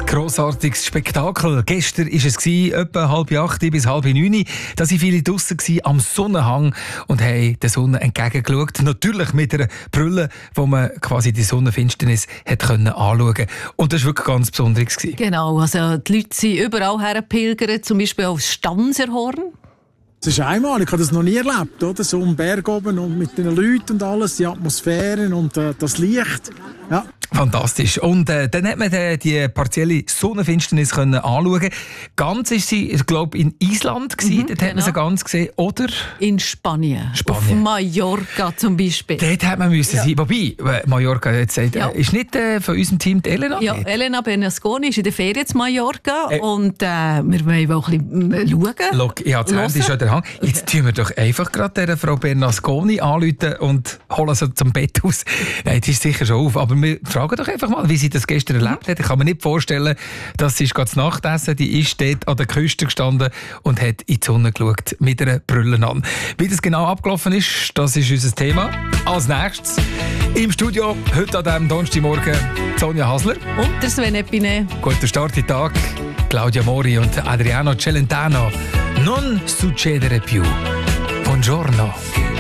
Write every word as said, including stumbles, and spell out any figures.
grossartiges Spektakel. Gestern war es etwa halb acht bis halb neun. Da waren viele draussen am Sonnenhang und haben der Sonne entgegengeschaut. Natürlich mit einer Brille, wo man quasi die Sonnenfinsternis hat können anschauen konnte. Und das war wirklich ganz Besonderes. Genau, also die Leute sind überall hergepilgert, zum Beispiel aufs Stanserhorn. Das ist einmal, ich habe das noch nie erlebt, oder? So am Berg oben und mit den Leuten und alles, die Atmosphäre und äh, das Licht. Ja. Fantastisch. Und äh, dann hat man die, die partielle Sonnenfinsternis können anschauen. Ganz ist sie, ich glaube, in Island gewesen. Mhm, dort genau. Hat man sie ganz gesehen. Oder? In Spanien. Spanien. Auf Mallorca zum Beispiel. Dort hat man müssen ja. sein. Wobei, Mallorca jetzt sagt, ja. ist nicht äh, von unserem Team die Elena? Ja, Elena Bernasconi ist in der Ferien zu Mallorca. Äh. Und äh, wir wollen auch ein bisschen schauen. Look, ja, das Handy ist schon der Hang. Jetzt tun wir doch einfach gerade der Frau Bernasconi anrufen und holen sie zum Bett aus. Nein, die ist sicher schon auf. Aber wir fragen doch einfach mal, wie sie das gestern erlebt hat. Ich kann mir nicht vorstellen, dass sie gerade zu Nacht essen. Die ist dort an der Küste gestanden und hat in die Sonne geschaut mit einer Brille an. Wie das genau abgelaufen ist, das ist unser Thema. Als nächstes im Studio, heute an diesem Donnerstagmorgen, Sonja Hasler. Und der Sven Epine. Guten Start in den Tag. Claudia Mori und Adriano Celentano. Non succedere più. Buongiorno.